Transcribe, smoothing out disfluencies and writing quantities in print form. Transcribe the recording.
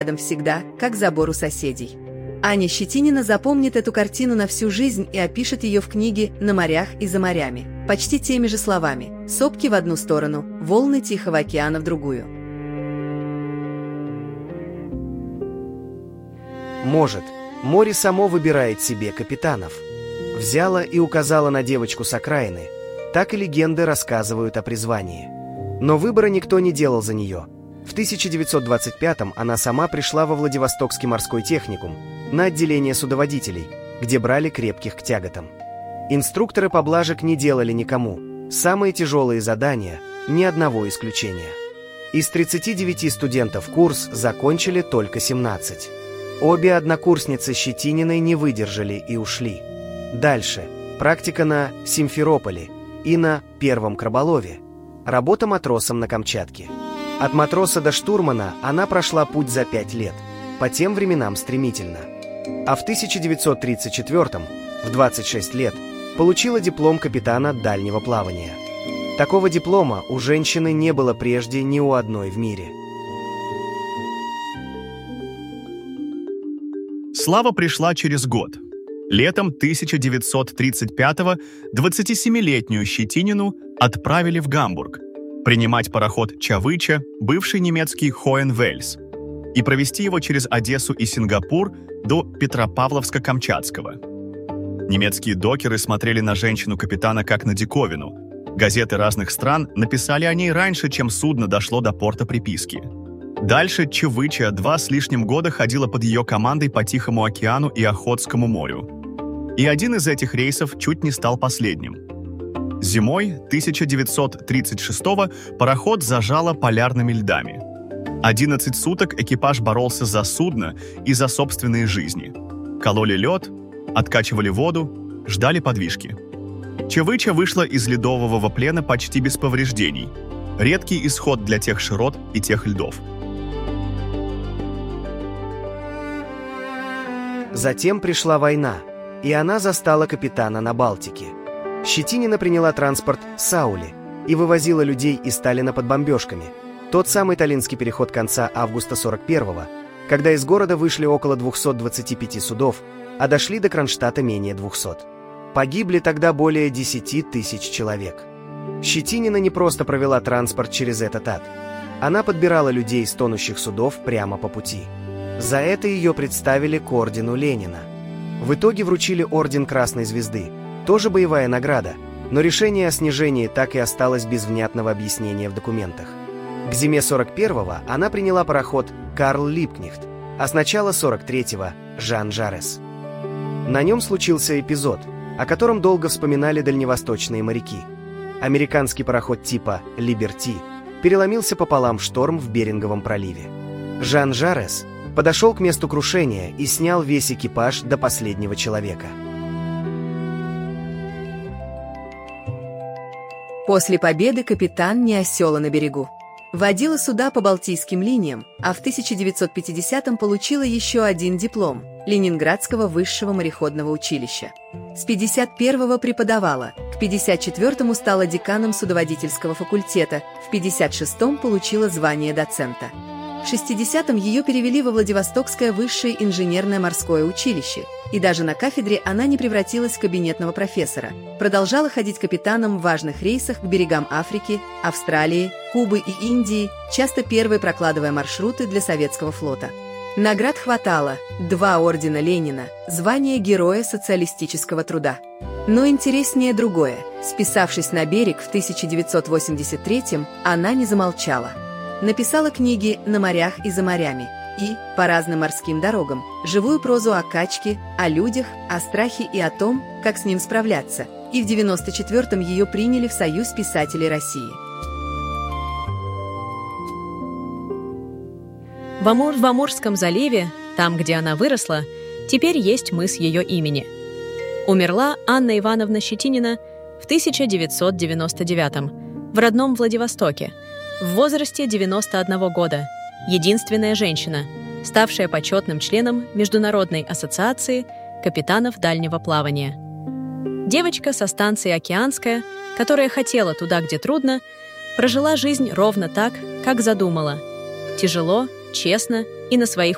рядом всегда, как забор у соседей. Аня Щетинина запомнит эту картину на всю жизнь и опишет ее в книге «На морях и за морями», почти теми же словами: сопки в одну сторону, волны Тихого океана в другую. Может, море само выбирает себе капитанов. Взяла и указала на девочку с окраины. Так и легенды рассказывают о призвании. Но выбора никто не делал за нее. В 1925-м она сама пришла во Владивостокский морской техникум на отделение судоводителей, где брали крепких к тяготам. Инструкторы поблажек не делали никому. Самые тяжелые задания – ни одного исключения. Из 39 студентов курс закончили только 17. Обе однокурсницы Щетининой не выдержали и ушли. Дальше практика на Симферополе и на Первом Краболове. Работа матросом на Камчатке. От матроса до штурмана она прошла путь за 5 лет, по тем временам стремительно. А в 1934-м, в 26 лет, получила диплом капитана дальнего плавания. Такого диплома у женщины не было прежде ни у одной в мире. Слава пришла через год. Летом 1935-го 27-летнюю Щетинину отправили в Гамбург принимать пароход «Чавыча», бывший немецкий «Хоенвельс», и провести его через Одессу и Сингапур до Петропавловска-Камчатского. Немецкие докеры смотрели на женщину-капитана как на диковину. Газеты разных стран написали о ней раньше, чем судно дошло до порта приписки. Дальше «Чавыча» 2 с лишним года ходила под ее командой по Тихому океану и Охотскому морю. И один из этих рейсов чуть не стал последним. Зимой 1936-го пароход зажало полярными льдами. 11 суток экипаж боролся за судно и за собственные жизни. Кололи лед, откачивали воду, ждали подвижки. Чавыча вышла из ледового плена почти без повреждений. Редкий исход для тех широт и тех льдов. Затем пришла война, и она застала капитана на Балтике. Щетинина приняла транспорт «Саули» и вывозила людей из Сталина под бомбежками. Тот самый таллинский переход конца августа 41-го, когда из города вышли около 225 судов, а дошли до Кронштадта менее 200. Погибли тогда более 10 тысяч человек. Щетинина не просто провела транспорт через этот ад. Она подбирала людей с тонущих судов прямо по пути. За это ее представили к ордену Ленина. В итоге вручили орден Красной Звезды, тоже боевая награда, но решение о снижении так и осталось без внятного объяснения в документах. К зиме 41-го она приняла пароход «Карл Липкнехт», а с начала 43-го «Жан Жарес». На нем случился эпизод, о котором долго вспоминали дальневосточные моряки. Американский пароход типа «Либерти» переломился пополам в шторм в Беринговом проливе. Жан Жарес подошел к месту крушения и снял весь экипаж до последнего человека. После победы капитан не осела на берегу. Водила суда по Балтийским линиям, а в 1950-м получила еще один диплом – Ленинградского высшего мореходного училища. С 51-го преподавала, к 54-му стала деканом судоводительского факультета, в 56-м получила звание доцента. В 60-м ее перевели во Владивостокское высшее инженерное морское училище, и даже на кафедре она не превратилась в кабинетного профессора. Продолжала ходить капитаном в важных рейсах к берегам Африки, Австралии, Кубы и Индии, часто первой прокладывая маршруты для советского флота. Наград хватало: 2 ордена Ленина, звание Героя социалистического труда. Но интереснее другое. Списавшись на берег в 1983-м, она не замолчала. Написала книги «На морях и за морями» и «По разным морским дорогам», живую прозу о качке, о людях, о страхе и о том, как с ним справляться. И в 94-м ее приняли в Союз писателей России. В Амурском заливе, там, где она выросла, теперь есть мыс ее имени. Умерла Анна Ивановна Щетинина в 1999-м в родном Владивостоке, в возрасте 91 года, единственная женщина, ставшая почетным членом Международной ассоциации капитанов дальнего плавания. Девочка со станции Океанская, которая хотела туда, где трудно, прожила жизнь ровно так, как задумала. Тяжело, честно и на своих